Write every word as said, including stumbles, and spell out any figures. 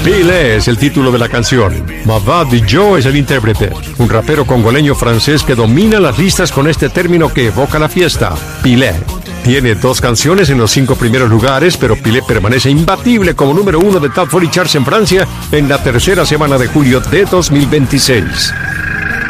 Pilé es el título de la canción. Mavad Joe es el intérprete, un rapero congoleño francés que domina las listas con este término que evoca la fiesta, Pilé. Tiene dos canciones en los cinco primeros lugares, pero Pilé permanece imbatible como número uno de Top cuarenta Charts en Francia en la tercera semana de julio de dos mil veintiséis.